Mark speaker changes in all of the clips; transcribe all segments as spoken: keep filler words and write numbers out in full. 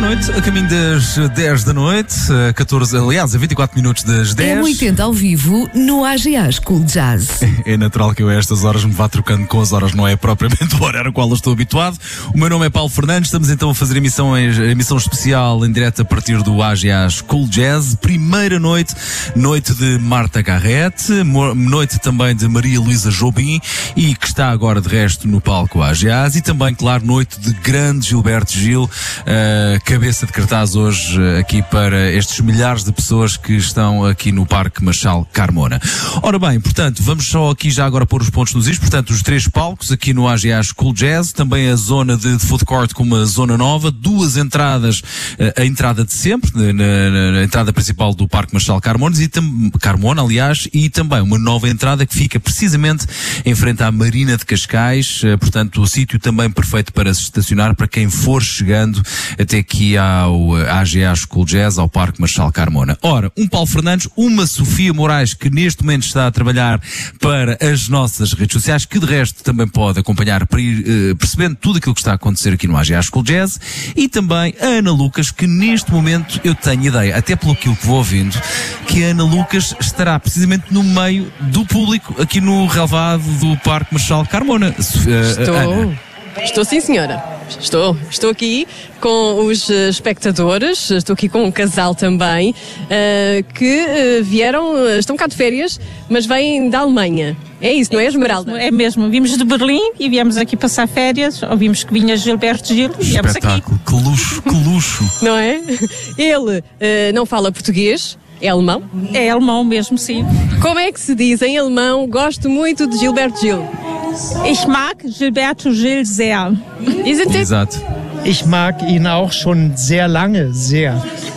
Speaker 1: noite, a caminho das dez da noite, a catorze, aliás, a vinte e quatro minutos das dez.
Speaker 2: M oitenta ao vivo no A G A School Jazz.
Speaker 1: É natural que eu a estas horas me vá trocando com as horas, não é propriamente o horário ao qual eu estou habituado. O meu nome é Paulo Fernandes, estamos então a fazer emissão, a emissão especial em direto a partir do A G A School Jazz. Primeira noite, noite de Marta Garrett, noite também de Maria Luísa Jobim e que está agora de resto no palco A G A, e também, claro, noite de grande Gilberto Gil, uh, cabeça de cartaz hoje uh, aqui para estes milhares de pessoas que estão aqui no Parque Marchal Carmona. Ora bem, portanto, vamos só aqui já agora pôr os pontos nos is, portanto, os três palcos aqui no A G A School Jazz, também a zona de, de food court com uma zona nova, duas entradas, uh, a entrada de sempre, na, na, na entrada principal do Parque Marchal Carmona, e tam, Carmona, aliás, e também uma nova entrada que fica precisamente em frente à Marina de Cascais, uh, portanto, o sítio também perfeito para se estacionar para quem for chegando até aqui ao A G A School Jazz, ao Parque Marchal Carmona. Ora, um Paulo Fernandes, uma Sofia Moraes, que neste momento está a trabalhar para as nossas redes sociais, que de resto também pode acompanhar para ir uh, percebendo tudo aquilo que está a acontecer aqui no A G A School Jazz, e também a Ana Lucas, que neste momento eu tenho ideia, até pelo aquilo que vou ouvindo, que a Ana Lucas estará precisamente no meio do público aqui no relvado do Parque Marchal Carmona. Uh,
Speaker 3: Estou.
Speaker 1: Ana.
Speaker 3: Estou sim, senhora. Estou. Estou aqui com os uh, espectadores, estou aqui com um casal também, uh, que uh, vieram, uh, estão cá de férias, mas vêm da Alemanha. É isso, não é, Esmeralda?
Speaker 4: É mesmo. Vimos de Berlim e viemos aqui passar férias. Ouvimos que vinha Gilberto Gil e viemos aqui.
Speaker 1: Espetáculo. Que luxo, que luxo.
Speaker 3: Não é? Ele uh, não fala português. É alemão?
Speaker 4: É alemão mesmo, sim.
Speaker 3: Como é que se diz em alemão? Gosto muito de Gilberto Gil.
Speaker 4: Ich mag Gilberto Gil sehr.
Speaker 3: Isn't it?
Speaker 1: Exato.
Speaker 5: Ich mag ihn auch schon sehr lange, sehr.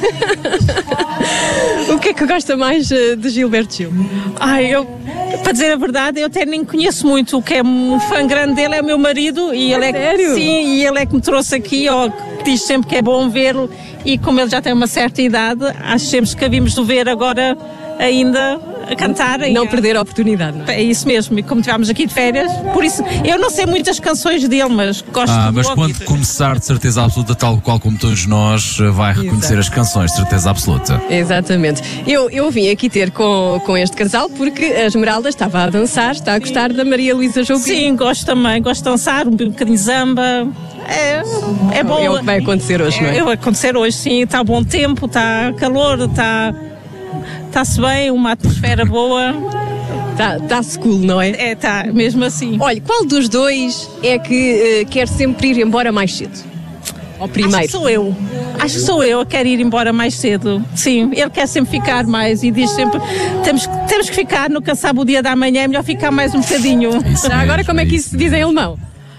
Speaker 3: O que é que gosta mais uh, de Gilberto Gil?
Speaker 4: Ai, eu, para dizer a verdade, eu até nem conheço muito. O que é um fã grande dele é o meu marido. E ele é,
Speaker 3: sério?
Speaker 4: Sim, e ele é que me trouxe aqui, ó, que diz sempre que é bom vê-lo. E como ele já tem uma certa idade, acho sempre que havíamos de o ver agora ainda a cantar.
Speaker 3: Não
Speaker 4: a...
Speaker 3: perder a oportunidade. Não?
Speaker 4: É isso mesmo, e como estivemos aqui de férias, por isso, eu não sei muitas canções dele, mas gosto
Speaker 1: Ah,
Speaker 4: de
Speaker 1: mas
Speaker 4: ouvir.
Speaker 1: quando começar, de certeza absoluta, tal qual como todos nós, vai reconhecer
Speaker 3: Exato.
Speaker 1: as canções, de certeza absoluta.
Speaker 3: Exatamente. Eu, eu vim aqui ter com, com este casal porque a Esmeralda estava a dançar, está a gostar da Maria Luísa Jobim.
Speaker 4: Sim, gosto também, gosto de dançar, um bocadinho de zamba. É, é bom.
Speaker 3: É o que vai acontecer hoje, não é?
Speaker 4: É, vai acontecer hoje, sim. Está bom tempo, está calor, está... Está-se bem, uma atmosfera boa.
Speaker 3: Está-se cool, não é?
Speaker 4: É, está, mesmo assim.
Speaker 3: Olha, qual dos dois é que uh, quer sempre ir embora mais cedo? Ao primeiro?
Speaker 4: Acho que sou eu. Acho que sou eu a querer ir embora mais cedo. Sim, ele quer sempre ficar mais e diz sempre temos, temos que ficar, nunca sabe o dia da manhã, é melhor ficar mais um bocadinho.
Speaker 1: Isso
Speaker 3: Já agora,
Speaker 1: mesmo,
Speaker 3: como é que isso se diz em alemão?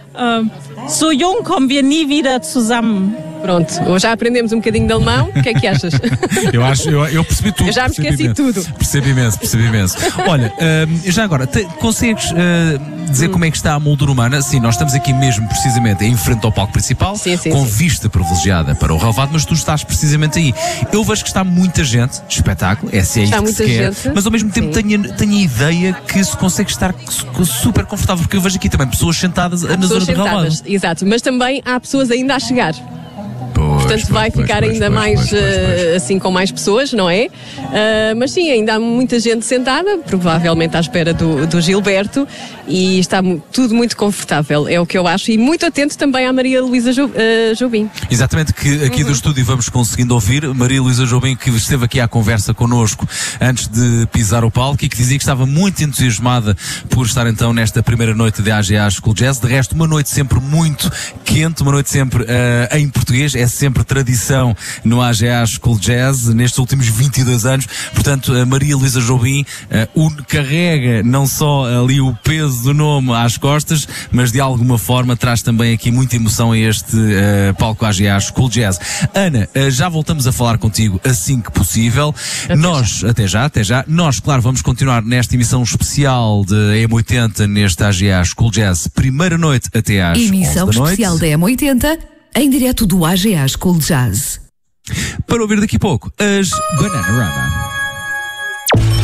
Speaker 4: Uh, so jung kommen wir nie wieder zusammen.
Speaker 3: Pronto, hoje já aprendemos um bocadinho de alemão. O que é que achas?
Speaker 1: Eu acho, eu, eu percebi tudo.
Speaker 3: Eu já me
Speaker 1: percebi
Speaker 3: esqueci
Speaker 1: imenso.
Speaker 3: tudo.
Speaker 1: Percebo imenso, percebo imenso. Olha, hum, já agora, te, consegues uh, dizer hum. como é que está a moldura humana? Sim, nós estamos aqui mesmo, precisamente, em frente ao palco principal,
Speaker 3: sim, sim,
Speaker 1: com
Speaker 3: sim.
Speaker 1: vista privilegiada para o relvado, mas tu estás precisamente aí. Eu vejo que está muita gente de espetáculo, é se é
Speaker 3: Está
Speaker 1: isto que se
Speaker 3: muita
Speaker 1: quer,
Speaker 3: gente.
Speaker 1: mas ao mesmo tempo tenho, tenho a ideia que se consegue estar super confortável, porque eu vejo aqui também pessoas sentadas na
Speaker 3: Pessoas
Speaker 1: zona do relvado.
Speaker 3: sentadas, exato. Mas também há pessoas ainda a chegar.
Speaker 1: Pois,
Speaker 3: Portanto,
Speaker 1: pois,
Speaker 3: vai
Speaker 1: pois,
Speaker 3: ficar
Speaker 1: pois,
Speaker 3: ainda
Speaker 1: pois,
Speaker 3: mais,
Speaker 1: pois, pois, pois.
Speaker 3: Uh, assim, com mais pessoas, não é? Uh, mas sim, ainda há muita gente sentada, provavelmente à espera do, do Gilberto, e está mu- tudo muito confortável, é o que eu acho, e muito atento também à Maria Luísa jo, uh, Jobim.
Speaker 1: Exatamente, que aqui
Speaker 3: Uhum.
Speaker 1: do estúdio vamos conseguindo ouvir Maria Luísa Jobim, que esteve aqui à conversa connosco antes de pisar o palco e que dizia que estava muito entusiasmada por estar então nesta primeira noite de A G A School Jazz. De resto, uma noite sempre muito quente, uma noite sempre uh, em português, é sempre tradição no A G A School Jazz nestes últimos vinte e dois anos. Portanto, a Maria Luísa Jobim uh, o, carrega não só ali o peso do nome às costas, mas de alguma forma traz também aqui muita emoção a este uh, palco A G A School Jazz. Ana, uh, já voltamos a falar contigo assim que possível.
Speaker 3: Até
Speaker 1: Nós,
Speaker 3: já.
Speaker 1: até já, até já. Nós, claro, vamos continuar nesta emissão especial de M oitenta neste A G A School Jazz. Primeira noite até às
Speaker 2: Emissão
Speaker 1: onze da noite.
Speaker 2: especial da M oitenta em direto do A G A School Jazz.
Speaker 1: Para ouvir daqui a pouco as Bananarama.
Speaker 6: Às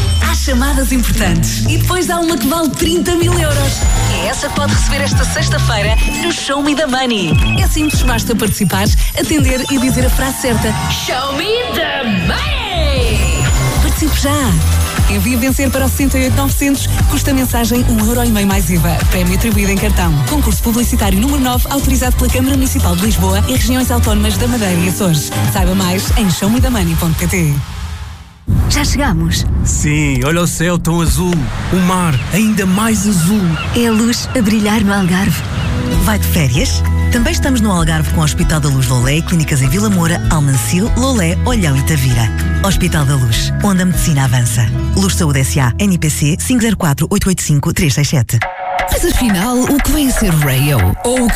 Speaker 2: chamadas importantes. E depois há uma que vale trinta mil euros. É essa que pode receber esta sexta-feira no Show Me the Money. É simples, basta participar, atender e dizer a frase certa. Show Me the Money! Participe já! Envie vencer para o sessenta e oito novecentos, custa a mensagem um euro e meio mais I V A. Prémio atribuído em cartão. Concurso publicitário número nove, autorizado pela Câmara Municipal de Lisboa e regiões autónomas da Madeira e Açores. Saiba mais em show me the money ponto pt.
Speaker 6: Já chegamos?
Speaker 7: Sim, olha o céu tão azul, o mar ainda mais azul.
Speaker 6: É a luz a brilhar no Algarve.
Speaker 8: Vai de férias? Também estamos no Algarve com o Hospital da Luz Lolé e clínicas em Vila Moura, Almancil, Lolé, Olhão e Tavira. Hospital da Luz, onde a medicina avança. Luz Saúde S A, N P C cinco zero quatro oito oito cinco três seis sete.
Speaker 2: Mas afinal, o que vem a ser Rayo? Ou o que